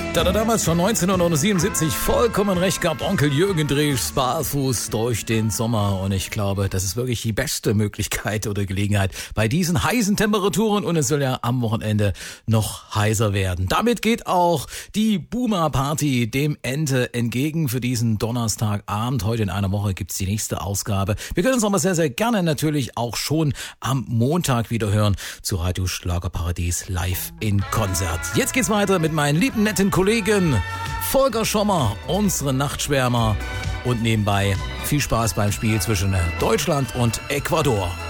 Da hat damals schon 1977 vollkommen recht gehabt, Onkel Jürgen Drews barfuß durch den Sommer. Und ich glaube, das ist wirklich die beste Möglichkeit oder Gelegenheit bei diesen heißen Temperaturen. Und es soll ja am Wochenende noch heißer werden. Damit geht auch die Boomer Party dem Ende entgegen für diesen Donnerstagabend. Heute in einer Woche gibt's die nächste Ausgabe. Wir können uns aber sehr, sehr gerne natürlich auch schon am Montag wieder hören zu Radio Schlagerparadies live in Konzert. Jetzt geht's weiter mit meinen lieben, netten Kollegen Volker Schommer, unsere Nachtschwärmer, und nebenbei viel Spaß beim Spiel zwischen Deutschland und Ecuador.